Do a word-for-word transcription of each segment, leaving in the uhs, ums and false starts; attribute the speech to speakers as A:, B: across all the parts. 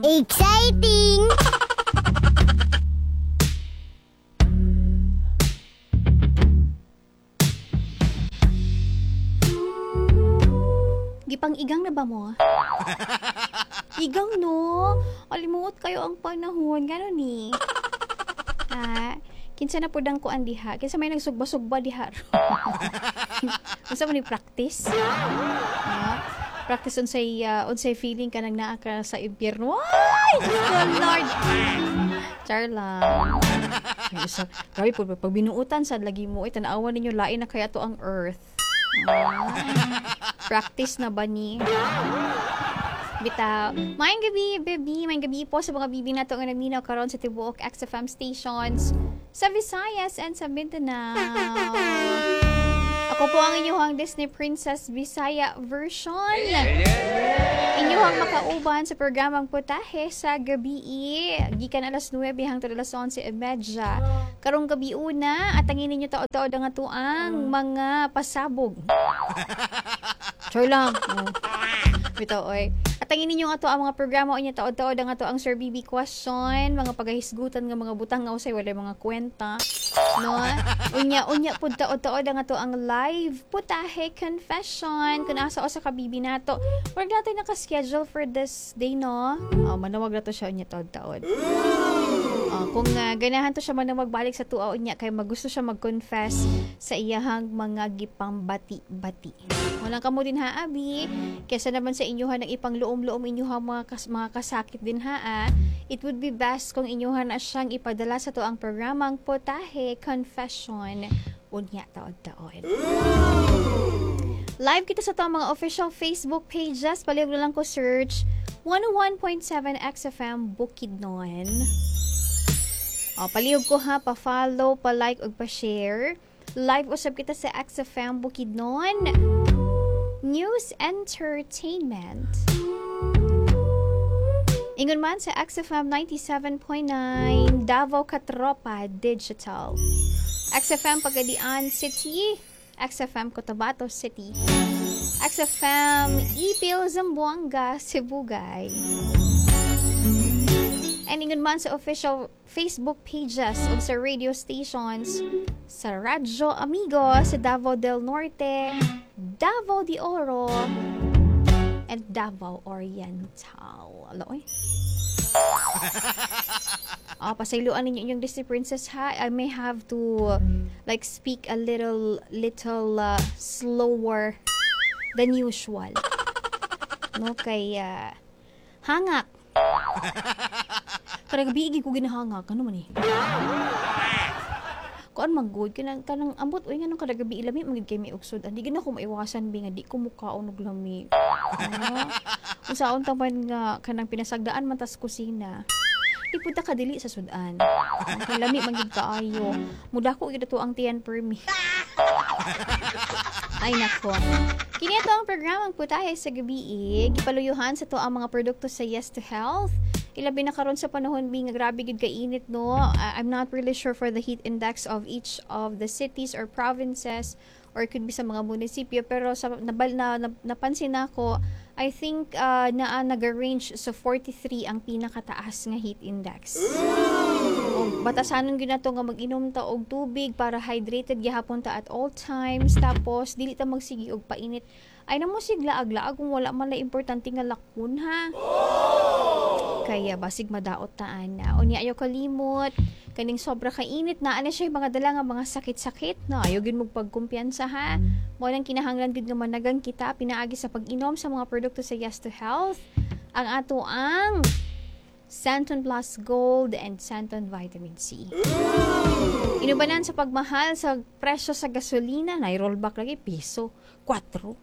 A: Exciting!
B: Gipang igang na ba mo? Igang no? Alimuot kayo ang panahon. Gano'n ni? Ha? Kinsa na po dang kuan diha? Kinsa may nagsugba-sugba diha? Kinsa mo ni practice? Ha? Practice unsay uh, unsay feeling ka nang naa ka sa impyerno. Ay, Diyos ko, Lord. Char lang. So, grabe po, pag binuutan sa lagi mo, itanawa ninyo, lain na kaya to ang earth. Ah, practice na ba ni? Bitaw. Mayang gabi, baby. Mayang gabi po sa mga bibi na ito ang naminaw karon sa tibuok X F M stations sa Visayas and sa Mindanao. Ako po ang inyong Disney Princess Bisaya version. Inyong makauban sa programang Putahe sa gabi. Gikan alas nuwebe hangtod alas onse e medya. Karong gabi una, at angin ninyo taod-taod ang atuang mga pasabog. Choy lang. Oh. Bitaw, oy. At angin ninyo nga to ang mga programa o niya taod-taod ang ato ang Sir B B question, mga pagahisgutan nga mga butang nga usay walay mga kwenta. No? Unya, unya pud taod-taod ang ato ang live Putahe confession. Kung asa o sa kabibi nato. Wag natin naka-schedule for this day, no? Oh, manawag na to siya unya taod-taod. Uh, kung uh, ganahan to siya man na magbalik sa tuaw niya kay magusto siya mag-confess sa iyahang mga gipang bati-bati. Walang kamo din ha, abi. Kesa naman sa inyuhan ng ipang luom-luom inyuhan mga, kas- mga kasakit din ha, ah. It would be best kung inyuhan na siyang ipadala sa tuang programang Putahe Confession. Unya taod-taod. Live kita sa tuang mga official Facebook pages. Palihog na lang ko search one oh one point seven X F M Bukidnon. O, palihog ko ha, pa-follow, pa-like, o pa-share. Live usab kita sa X F M Bukidnon. News Entertainment. Ingon man sa X F M ninety-seven point nine Davao Katropa Digital. X F M Pagadian City. X F M Cotabato City. X F M Ipil Zamboanga Sibugay. And ingon man sa official Facebook pages o sa radio stations sa Radyo Amigo sa Davao del Norte, Davao de Oro, and Davao Oriental. Alo eh. Ah, pasayloan ninyo inyong Disney Princess ha. I may have to like speak a little little uh, slower than usual. No kay uh, hangak. Kada gabi ko ginahangak ano man eh. Kuan manggod kanang kanang ambot oy nganong kada gabi ilami magid kay mi uksod. Andi gina ko maiwasan bi nga di ko mukaon og lami. Ano? Usaon ta man nga kanang pinasagdaan man tas kusina. Di punta ka dili sa sudan. Kay lami magid kaayo. Muda ko gid to ang tiyan permi. Ay nako. Kini ato ang programang Putahe sa gabi. Gipaluyuhan sa to ang mga produkto sa Yes to Health. Ilabi na karon sa panahon bi nga grabe gid kainit no. Uh, I'm not really sure for the heat index of each of the cities or provinces or could be sa mga munisipyo pero sa nabal na, na napansin nako I think uh, na uh, nag-range sa forty-three ang pinakataas nga heat index. O batasanon gyud nato nga mag-inom ta og tubig para hydrated gyapon ta at all times tapos dili ta magsigi og painit. Ay namo siglaag-laag kung wala man la importante nga lakon ha. Kaya basig madaot taan na. Unya ayo kalimot kaning sobra kainit na ana siya mga dala nga mga sakit-sakit na ayo gyud magpagkumpiyansa ha. Mo nang kinahanglan gid nga managang kita pinaagi sa pag-inom sa mga produkto sa Yes to Health. Ang ato ang Santon Plus Gold and Santon Vitamin C. Inubanan sa pagmahal sa presyo sa gasolina, na rollback lagi piso four.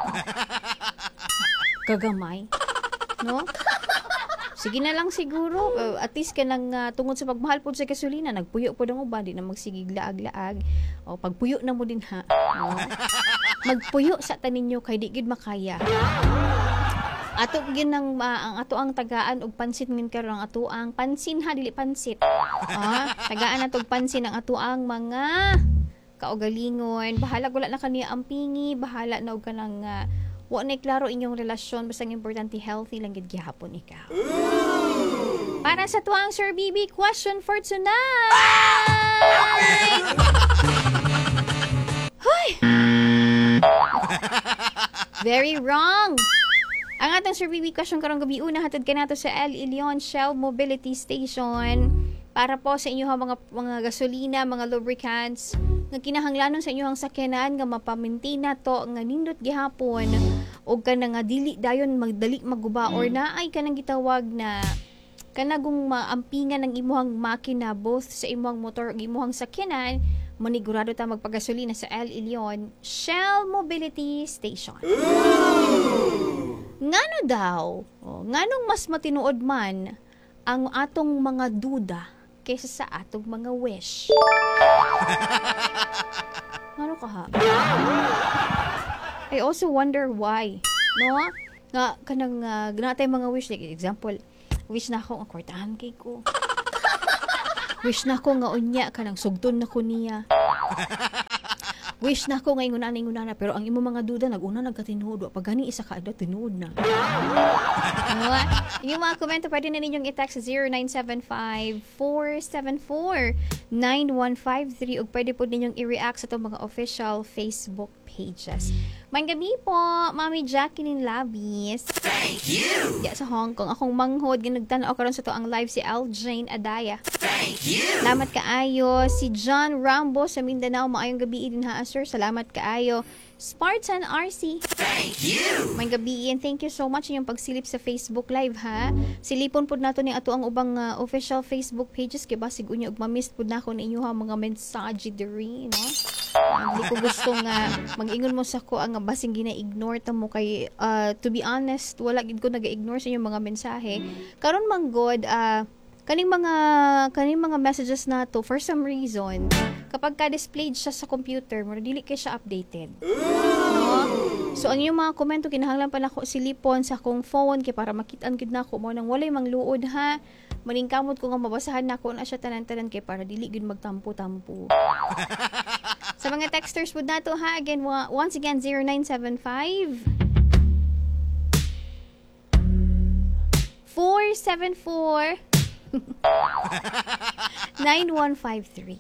B: Kagamay. No? Sige na lang siguro. Uh, at least ka nang uh, tungod sa pagmahal po sa gasolina, nagpuyo po ng uban, di na magsigig laag-laag. O, pagpuyo na mo din ha. O, magpuyo sa taninyo kay di gid makaya. Ato ginang uh, ang ato ang tagaan og pansit min karon ang ato ang pansin ha dili pansit. Ah, tagaan nato og pansin ang ato ang mga kaugalingon. Bahala wala na kaniya ang pingi, bahala na og kanang uh, wa na klaro inyong relasyon basta importante healthy lang gid gihapon ikaw. Para sa tuwang Sir B B question for tonight. Hoy! Very wrong. Ang atong Sir B B question karong gabi una hatod ka nato sa El Ilion Shell Mobility Station para po sa inyo mga mga gasolina, mga lubricants nga kinahanglanon sa inyong sakyanan nga mapamintain nato nga nindot gihapon o kana nga dili dayon magdali maguba or naay kanang gitawag na kanagong maampingan ng imuhang makina both sa imuhang motor ug imuhang sakyanan, manigurado ta magpagasolina sa El Ilion Shell Mobility Station. Ngano daw, oh, nganong mas matinuod man ang atong mga duda kaysa sa atong mga wish? Ngano ka ha? I also wonder why, no? Nga kanang uh, ganatay mga wish, like example, wish na ako ang kwartahan kay ko. Wish na ko nga unya kanang sugton na ko niya. Wish na ko nga inguna na inguna na, pero ang imo mga duda naguna nagkatinuod pag gani isa ka ada tinuod na. No? Yung mga komento pwede na ninyong i-text sa zero nine seven five, four seven four, nine one five three ug pwede po ninyong i-react sa itong mga official Facebook pages. May gabi po, Mami Jacqueline Labis.
A: Thank you!
B: Yeah, sa Hong Kong. Akong manghod, ginagtanaw karon sa to ang live si L. Jane Adaya.
A: Thank you!
B: Salamat kaayo. Si John Rambo sa Mindanao. Maayong gabi din ha, sir. Salamat kaayo. Spartan R C.
A: Thank you!
B: May gabi and thank you so much yung pagsilip sa Facebook Live ha. Silipon po nato ni ato ang ubang uh, official Facebook pages kay basig unya ug ma-miss pud nako ninyo ha mga mensahe diri, no? Hindi uh, ko gusto nga mag-ingon mo sa ko ang basing gina-ignore ta mo kay uh, to be honest wala gid ko naga-ignore sa inyong mga mensahe. Karon man god uh, kaning mga kaning mga messages nato for some reason kapag ka-displayed siya sa computer mo dili kay siya updated, no? So ang inyong mga komento kinahanglan pa nako silipon sa akong phone kay para makit-an gid nako mo nang walay mangluod ha. Maningkamot ko nga mabasahan nako na siya tanan-tanan kay para dili gid magtampo-tampo. Sa mga texters po nato ha, again once again zero nine seven five, four seven four, nine one five three.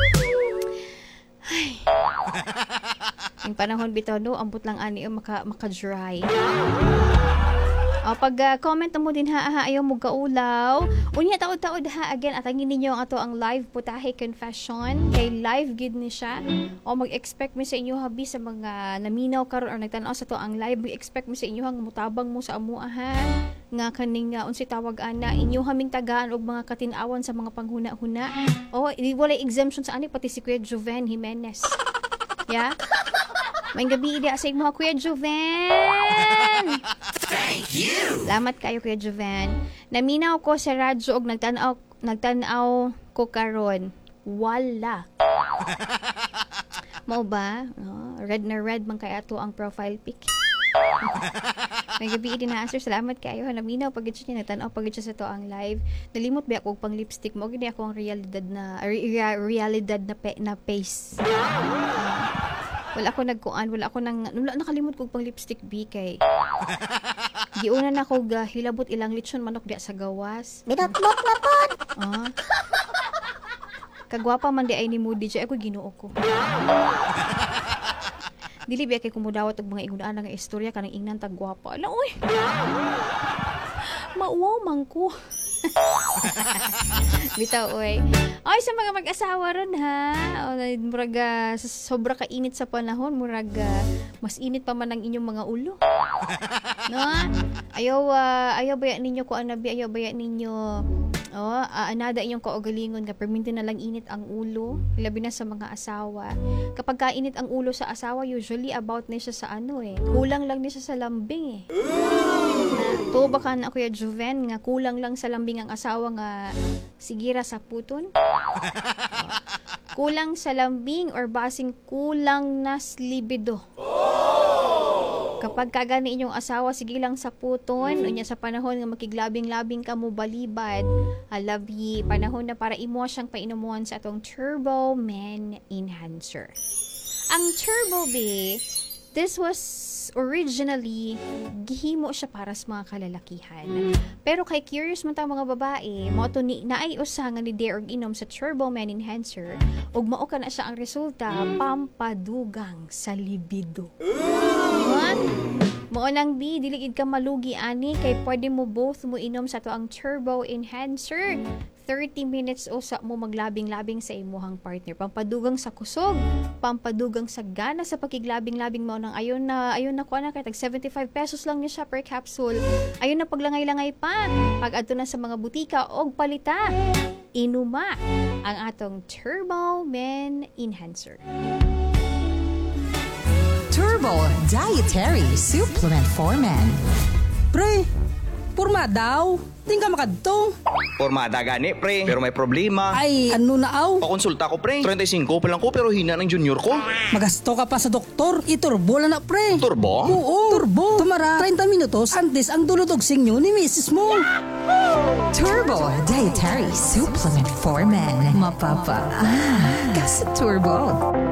B: Ay. Yung panahon bitaw no, ambot lang ani maka maka-dry. O, pag uh, comment mo din ha, ha ayaw mo gaulaw. Unya taod-taod ha, again, atangin ninyo ang ato ang live putahe confession. Kay live gid ni siya. O mag-expect mo sa inyo habi sa mga naminaw karon or nagtanaw sa to ang live. Mag-expect mo sa inyo hang mutabang mo sa amua ha. Nga kaning uh, unsi tawag ana, inyo haming tagaan og mga katinawan sa mga panghuna-huna. O, wala exemption sa ani, pati si Kuya Joven Jimenez. Yeah? May gabi ida sa imo Kuya Joven.
A: Thank you!
B: Salamat kayo Kuya Joven. Naminaw ko sa radyo og nagtanaw nagtanaw ko karon. Wala. Mao ba? Oh, red na red man kay ato ang profile pic. May gabi din na answer. Salamat kayo. Naminaw pag ito niya nagtanaw pag ito sa to ang live. Nalimot ba ako pang lipstick mo? Gini ako ang realidad na re- realidad na pe, na face. Uh, wala ako nagkuan, wala ako nang wala nakalimot kog pang lipstick B kay. Giuna na ko ga hilabot ilang lechon manok diya sa gawas.
C: Binatlot na pod.
B: Ah. Kagwapa man di ay ni Moody siya ako Ginoo ko. Dili ba kay kumudawat og mga ingunaan nga istorya kanang ingnan tag gwapa. Ala oy. Mauwaw man ko. Bitaw oy. Ay sa mga mag-asawa ron ha. O, murag uh, sobra ka init sa panahon, murag uh, mas init pa man ang inyong mga ulo. No? Ayaw uh, ayaw baya ninyo ko anabi, ayaw baya ninyo oh, uh, anada inyong kaugalingon nga perminti na lang init ang ulo, labi na sa mga asawa. Kapag kainit ang ulo sa asawa, usually about na siya sa ano eh. Kulang lang ni siya sa lambing eh. Na, to baka na Kuya Joven nga kulang lang sa lambing ang asawa nga sigira sa puton. Kulang sa lambing or basing kulang na libido. Kapag kagani inyong asawa, sige lang sa puton, mm. unya sa panahon nga makiglabing-labing ka mo balibad, alabi, panahon na para imo siyang painumuhan sa atong Turbo Men Enhancer. Ang Turbo B, this was is originally gihimo siya para sa mga kalalakihan. Pero kay curious man ta mga babae, mo to ni naay usa nga ni dare og inom sa Turbo Men Enhancer ug mao kana siya ang resulta, pampadugang sa libido. What? Mao nang bi dili gid ka malugi ani kay pwede mo both mo inom sa to ang Turbo Enhancer. thirty minutes usa mo maglabing-labing sa imuhang partner. Pampadugang sa kusog, pampadugang sa gana sa pakiglabing-labing mo nang ayon na ayon na kuha na kay tag seventy-five pesos lang niya siya per capsule. Ayon na paglangay-langay pa. Pag adto na sa mga butika og palita, inuma ang atong Turbo Men Enhancer.
C: Turbo Dietary Supplement for Men.
D: Pre, purma daw. Di ka makadto.
E: Pormada gani, pre. Pero may problema.
D: Ay, ano na aw?
E: Pakonsulta ko, pre. thirty-five pa lang ko pero hina ng junior ko.
D: Magasto ka pa sa doktor. Iturbo lang na, pre.
E: Turbo?
D: Oo, turbo. Tumara, thirty minutos. Antes ang dulutog sinyo ni misis mo.
C: Turbo Dietary Supplement for Men. Mapapa. Ah, kasi Turbo.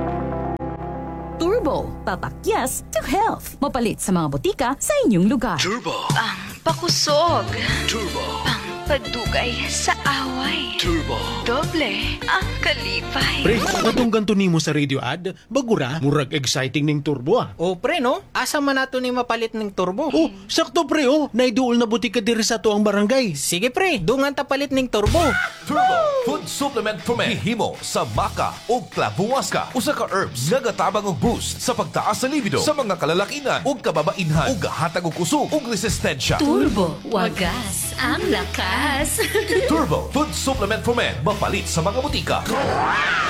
F: Turbo, papakyas to health. Mapalit sa mga botika sa inyong lugar.
G: Turbo,
H: Ang pakusog,
G: turbo,
H: ang padugay sa away,
G: turbo.
H: doble ang kalipay.
I: Pre, katong ganto nimo sa radio ad, bagura, murag exciting ning turbo ah.
J: O pre no, asa man nato ni mapalit ng turbo?
I: Oh, sakto pre oh, naiduol na butika diri sa tuang barangay.
J: Sige pre, dungan ta palit ng turbo.
G: Turbo, food supplement for men. Hihimo sa baka o klabuwaska. Usa ka herbs nga gatabang og boost sa pagtaas sa libido sa mga kalalakinan ug kababainhan ug gahatag og kusog ug resistensya.
H: Turbo, wagas ang lakas.
G: Turbo, food supplement for men. Mapalit sa mga butika.